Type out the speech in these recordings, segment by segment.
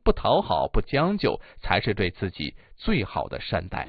不讨好不将就，才是对自己最好的善待。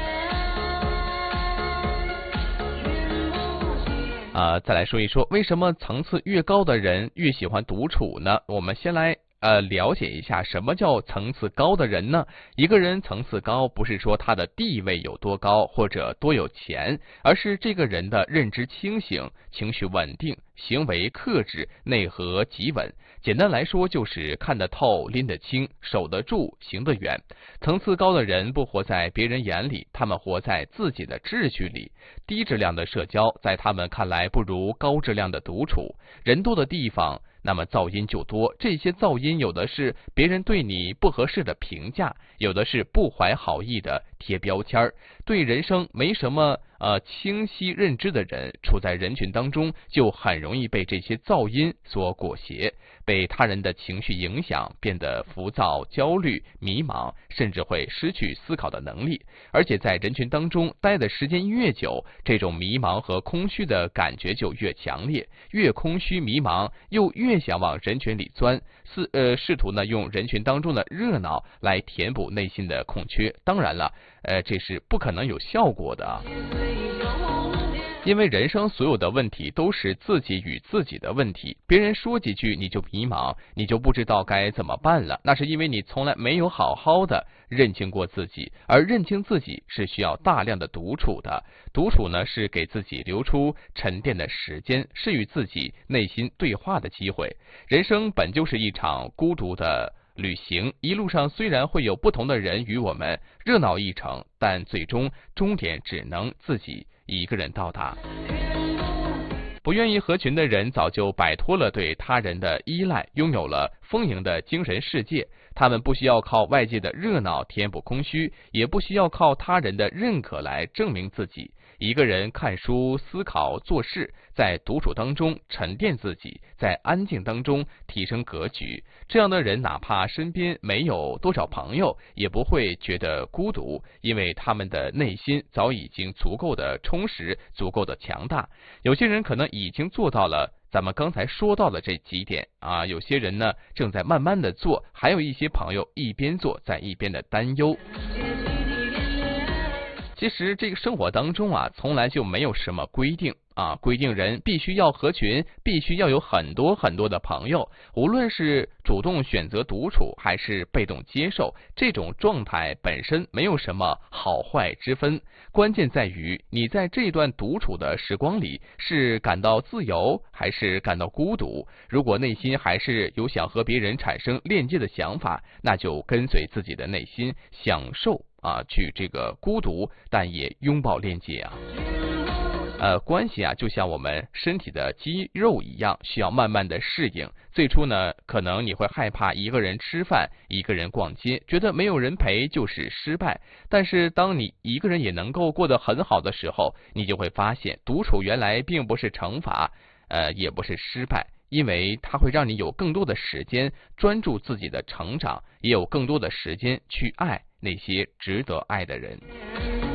再来说一说为什么层次越高的人越喜欢独处呢？我们先来了解一下什么叫层次高的人呢？一个人层次高，不是说他的地位有多高或者多有钱，而是这个人的认知清醒、情绪稳定、行为克制、内核极稳。简单来说，就是看得透、拎得清、守得住、行得远。层次高的人不活在别人眼里，他们活在自己的秩序里。低质量的社交在他们看来不如高质量的独处。人多的地方，那么噪音就多，这些噪音有的是别人对你不合适的评价，有的是不怀好意的贴标签。对人生没什么清晰认知的人，处在人群当中就很容易被这些噪音所裹挟，被他人的情绪影响，变得浮躁、焦虑、迷茫，甚至会失去思考的能力。而且在人群当中待的时间越久，这种迷茫和空虚的感觉就越强烈，越空虚迷茫又越想往人群里钻，试图呢用人群当中的热闹来填补内心的空缺。当然了，这是不可能有效果的啊。因为人生所有的问题都是自己与自己的问题，别人说几句你就迷茫，你就不知道该怎么办了，那是因为你从来没有好好的认清过自己，而认清自己是需要大量的独处的。独处呢，是给自己留出沉淀的时间，是与自己内心对话的机会。人生本就是一场孤独的旅行，一路上虽然会有不同的人与我们热闹一程，但最终终点只能自己一个人到达。不愿意合群的人早就摆脱了对他人的依赖，拥有了丰盈的精神世界。他们不需要靠外界的热闹填补空虚，也不需要靠他人的认可来证明自己。一个人看书、思考、做事，在独处当中沉淀自己，在安静当中提升格局。这样的人哪怕身边没有多少朋友，也不会觉得孤独，因为他们的内心早已经足够的充实，足够的强大。有些人可能已经做到了咱们刚才说到的这几点啊，有些人呢正在慢慢的做，还有一些朋友一边做在一边的担忧。其实这个生活当中啊，从来就没有什么规定啊，规定人必须要合群，必须要有很多很多的朋友。无论是主动选择独处，还是被动接受，这种状态本身没有什么好坏之分。关键在于你在这段独处的时光里，是感到自由，还是感到孤独。如果内心还是有想和别人产生链接的想法，那就跟随自己的内心，享受去这个孤独，但也拥抱链接啊。关系啊，就像我们身体的肌肉一样，需要慢慢的适应。最初呢，可能你会害怕一个人吃饭，一个人逛街，觉得没有人陪就是失败。但是当你一个人也能够过得很好的时候，你就会发现，独处原来并不是惩罚，也不是失败。因为它会让你有更多的时间专注自己的成长，也有更多的时间去爱那些值得爱的人。